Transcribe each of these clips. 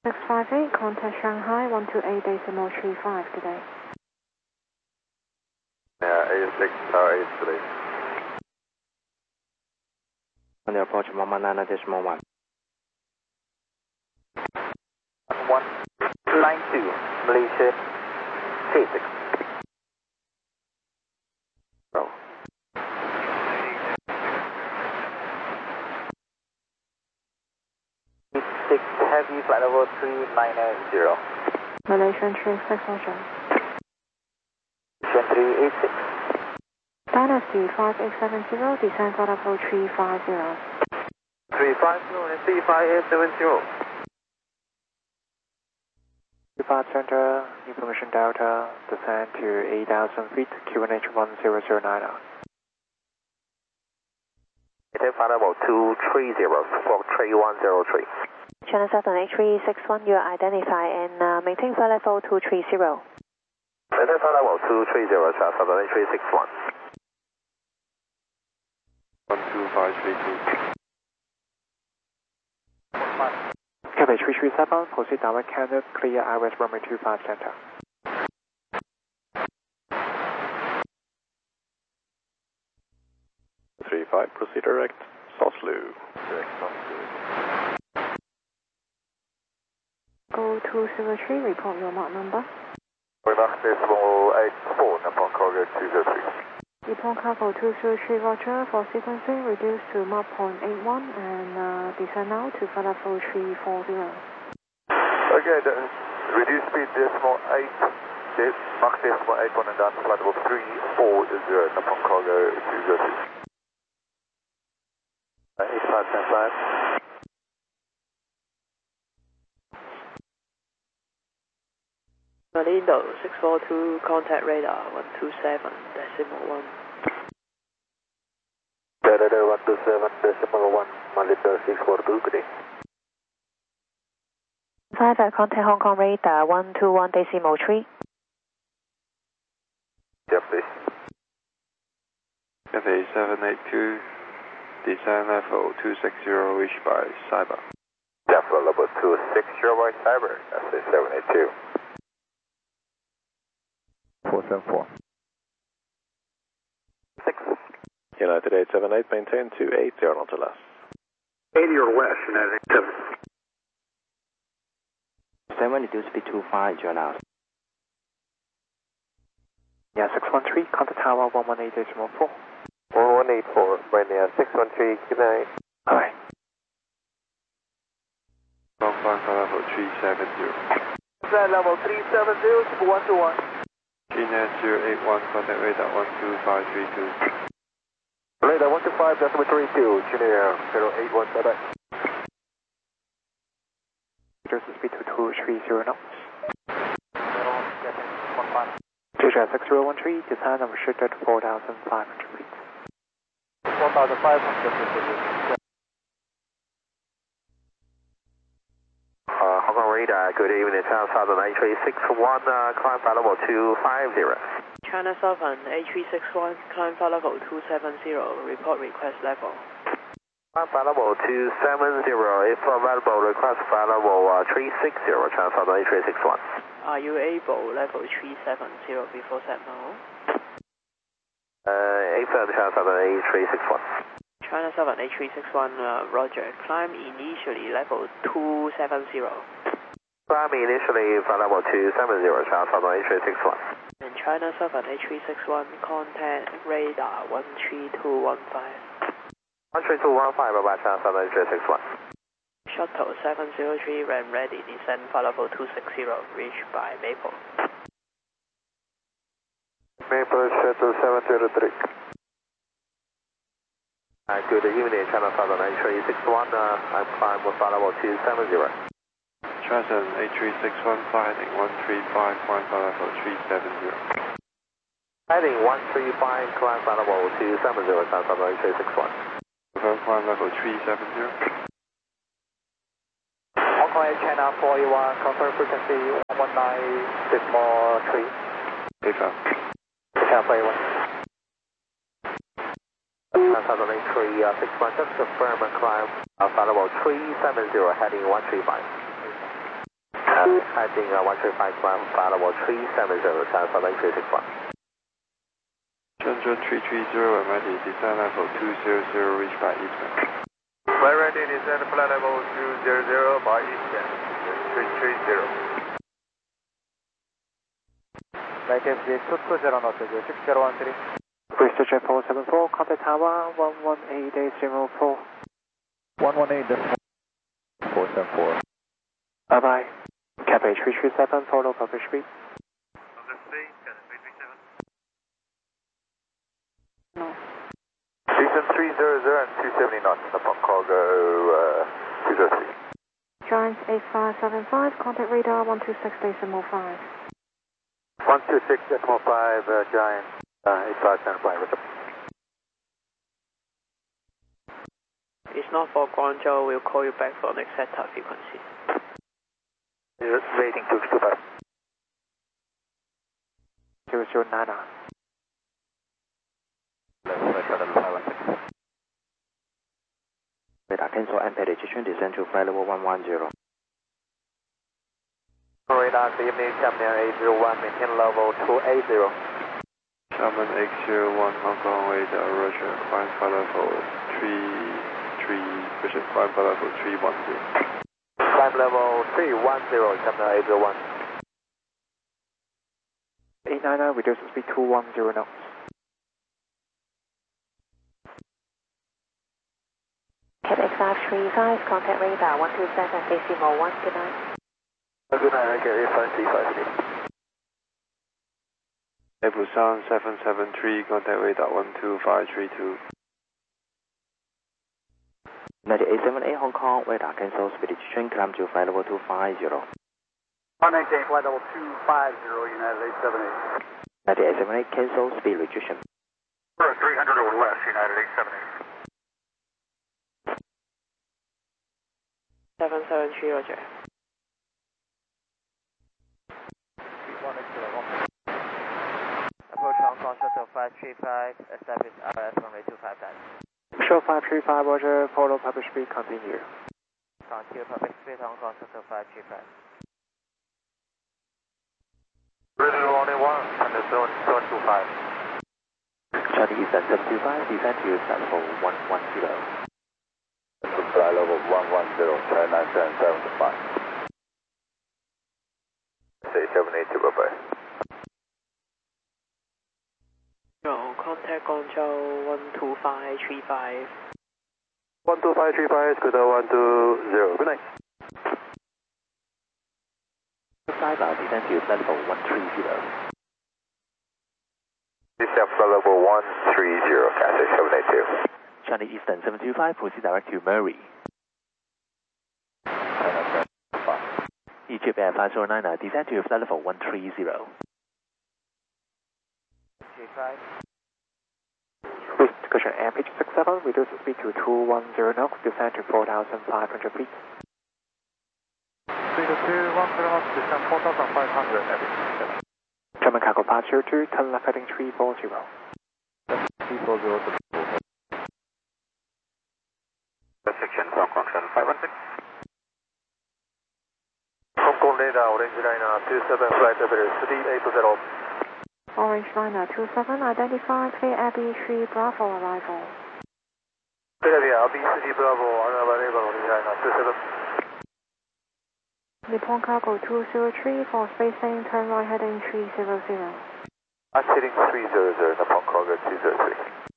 658, contact Shanghai 128.35 today. Yeah, 86 Tower 8 today. On the approach, Mama 9.1. 192, Malaysia, K6. Oh. 86 Heavy, flight level 390. Malaysian 36 Ocean. Malaysian 386. Dynasty 5870, descend flight level 350. 350 and 35870. Depart Center, Information Delta, descend to 8,000 feet, QNH 1009 out. Flight level 230, Squawk 3103. Channel 7 H361, you are identified and maintain flight level 230. Maintain flight level 230, Channel 7 H361. 12532. Cabbage 337, proceed direct Canada, clear IRS runway 25 center. Proceed direct, Soslu. Direct Soslu. Go 203, report your mark number. Mark decimal 84, Nippon Cargo 203. Nippon Cargo 203, roger, for sequencing, reduce to Mach 0.81 and descend now to flight level 340. Okay, then reduce speed decimal 8, Mach decimal 81 and down to flight level 340, Nippon Cargo 203. 8575. Malindo 642, contact radar 127.1. Radar 127.1, Malindo 642, good day. 5 contact Hong Kong radar 121.3. Yep, please. Cafe 782, descend level 260, reached by Cyber. Depth level 260 by Cyber, SA 782. 474. 6. United 878, maintain 280 not to less. 80 or west, United 7. 7 reduce speed 25, join out. Yeah, 613, contact tower 118.4. 1184, right now, 613, good night. Alright. Level 370. Flight level 370, 121. GNet 081, contact radar 12532. Radar 125.32, Junior 081, bye-bye. Reduce the speed to 230 knots. 6013, descend and restricted 4,500 feet. 4,500 feet. Hong Kong radar, good evening, Channel 7 H361, climb flight level 250. China 7 H361, climb flight level 270, report request level. Climb flight level 270, if available, request flight level 360, Channel 7 H361. Are you able level 370 before set now? AFM Channel 7 H361. China 7 H361, roger, climb initially level 270. Climb initially flight level 270, Channel 7 H361. And China 7 H361, contact radar 13215. 13215, bye-bye, Channel 7 H361. Shuttle 703, ram ready, descend flight level 260, reach by Maple. Maple Shuttle 703. Good evening, Channel 7 H361, I'm climbing with flight level 270. China 7 H361, heading 135, climb flight level 370. Heading 135, climb flight level 270, Channel 7 H361. Confirm climb level 370. Hong Kong Air China 481, confirm frequency 119.3. AFM. China 481. Channel 7 H361, just confirm and climb flight level 370, heading 135. Heading 1351, flight level 370, transfer 361. Chandra 330, we're ready, descent level 200, reach by Eastern. We're ready, descent flight level 200 by Eastern, 330. Native 220 knots, 6013. Bristol Jet 474, contact tower 118.04. 118.474. Bye-bye. Cathay 337, follow public speed. Descent 300 and 270 knots, upon cargo 203. Giant 8575, contact radar 126.5. 126.5, Giant 8575. It's not for Guangzhou, we'll call you back for next setup frequency. Rating 225. 009. Radar cancel and penetration descent to flight level 110. Radar, good evening, Xiamen 801, maintain level 280. Xiamen X01, Hong Kong radar, Roger, climb flight level 33, climb flight level 310. Climb level 310, Xiamen 801. 899, reduce speed 210 knots. Quebec 535, contact radar 127.1, good night. Good night, Gary 5353. Busan 773, contact radar 12532. 9878 Hong Kong, radar cancel, speed decision, climb to flight level 250. 118, flight level 250, United 878. 9878 cancel, speed reduction. 300 or less, United 878. 773, Roger. Approach Hong Kong, shuttle 535, establish RS runway 25 dash. Show 535, Roger, follow public speed, continue. Frontier public speed, Hong Kong, shuttle 535. Ready only one, and 725. Charlie Eastern 725, descent to flight level 110. Flight level 110, China 775. Say 782, bye-bye. No, contact Guangzhou 12535. 12535, Scooter 120, good night. Cyber, descent to flight level 130. Descent flight level 130, Cathay 782. Charlie Eastern 725, proceed direct to Murray. Egypt Air 509, descent to flight level 130. With cushion air pitch 67, reduce speed to 210 knots, descend to 4,500 feet. Speed of 210 knots, descend 4,500. German cargo departure to turn left heading 340. 340. Section Hong Kong 516. Hong Kong radar, Orange Liner 27, flight level 380. Orange Liner 27, identify clear Abbey 3 Bravo arrival. Clear Abbey 3 Bravo, arrival, Orange Liner 27. Nippon Cargo 203 for spacing, turn right heading 300. Heading 300, Nippon Cargo 203.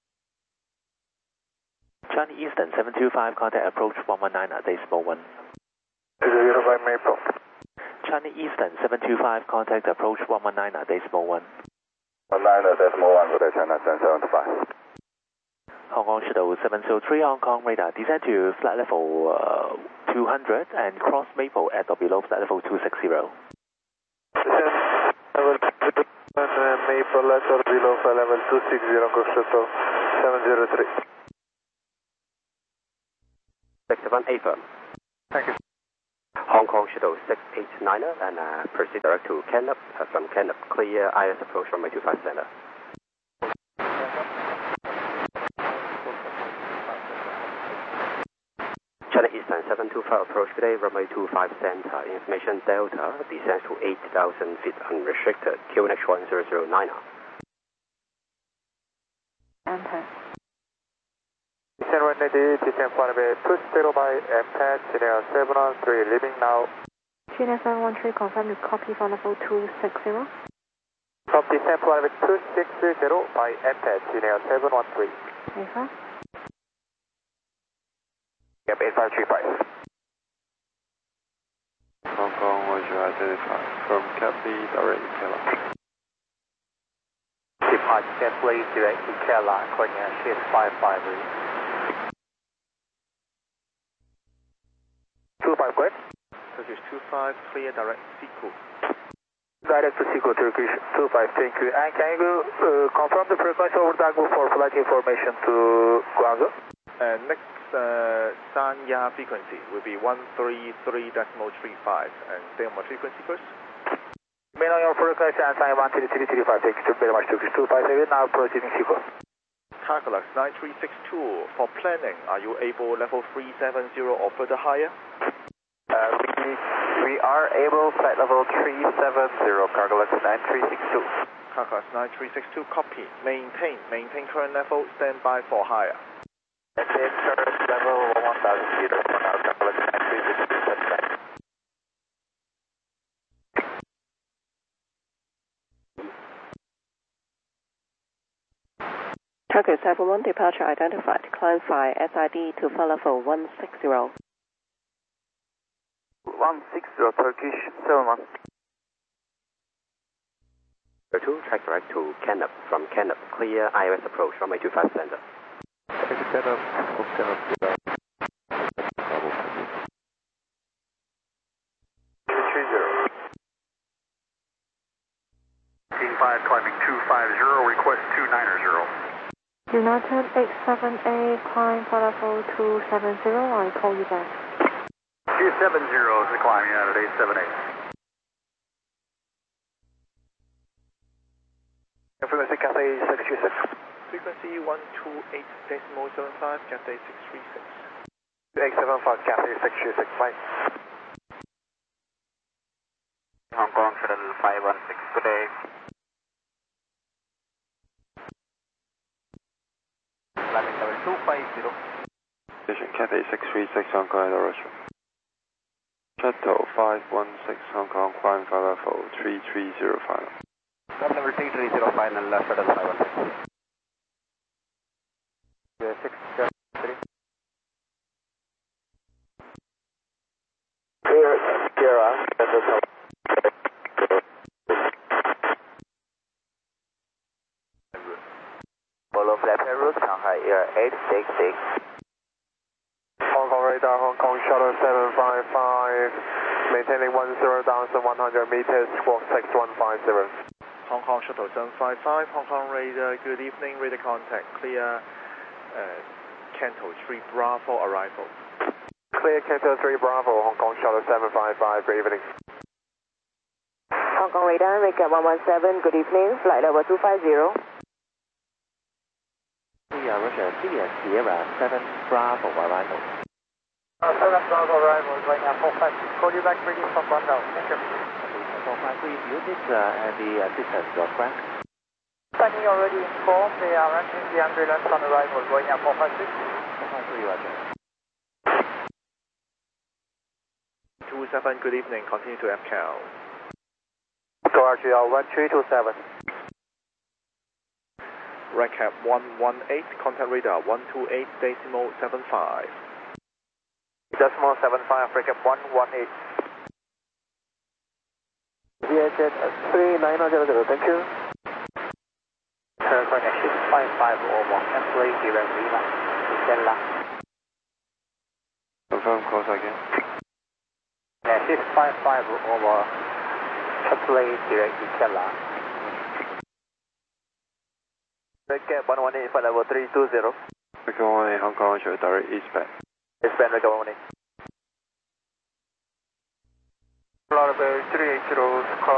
Charlie Eastern 725, contact approach 119.1. 005 Maple. Charlie Eastern 725, contact approach 119.1. 119.1, with China 775. Hong Kong Shuttle 703, Hong Kong radar, descend to flight level 200 and cross Maple at or below flight level 260. Descend level 200 and Maple at or below flight level 260, Hong Kong Shuttle 703. 61 April. Thank you. Hong Kong Shuttle 689 and proceed direct to Canop. From Canop, clear IS approach runway 25 center. China Eastern 725 approach today, runway 25 center, information Delta, descends to 8,000 feet unrestricted, QNH 1009. Enter. Descend 180, descend runway 20 by MPAD, Chennai 713, leaving now. Chennai 713, confirm you copy for level 260. From descend runway 260 by MPAD, Chennai 713. Yes, sir. Yep, 8535. Hong Kong, was you identified from Cathay direct Kerala? Depart Cathay direct to Kerala, Konya, shift 553. 25, go ahead. Turkish 25, clear direct Siku. Direct to Siku, Turkish 25, thank you. And can you confirm the frequency over Daegu for flight information to Guangzhou? Next Sanya frequency will be 133.35 and stay on my frequency first. Main on your frequency and sign 13335, thank you very much, Turkish 257, now proceeding Siku. Calculus 9362, for planning, are you able level 370 or further higher? We are able flight level 370, Calculus 9362. Calculus 9362, copy. Maintain current level, stand by for higher. Maintain current level 1000 meters for now, Calculus 9362. Turkish 71, departure identified. Climb fly SID to flight level 160. 160, Turkish 71. 2, track direct to Canop. From Canop, clear IOS approach, runway 25 center. Canop, Canop, 85, climbing 250, request 290. United 87A, climb for level 270, I call you back. 270 is the climb, United 878. Frequency Cathay 636. Frequency 128.75, Cathay 636. 875 Cathay 636, bye. Hong Kong Shuttle 516, good day. Landing level 250. Station Cathay 636, Hong Kong, Roger. Shuttle 516, Hong Kong, climb for level 3305. Climb level 3305 and left Shuttle 516. 673. Sierra, follow flight route, Shanghai Air 866. Hong Kong radar, Hong Kong Shuttle 755, maintaining 10,100 meters, squawk 6150. Hong Kong Shuttle 755, Hong Kong radar, good evening, radar contact, clear Canto 3 Bravo arrival. Clear Canto 3 Bravo, Hong Kong Shuttle 755, good evening. Hong Kong radar, Recap 117, good evening, flight level 250. Roger, clear Sierra 7 Bravo arrival. 7 Bravo arrival, going at 456. Call you back ready from Guangzhou. Thank you. 453, if you need any assistance or crack. Sunny already informed, they are entering the ambulance on arrival, going at 456. 453, Roger. 27, good evening, continue to FCAL. To RGL 1327. Recap 118, contact radar 128.75. Decimal 75, recap 118. VHS 3900, thank you. Connection 55 over, employee direct Lima, Stella. Confirm course again. Shift 55 over, employee direct Stella. Recap 118 for level 320. Recap 118, Hong Kong, show direct eastbound. Eastbound, recap 118. Level 380,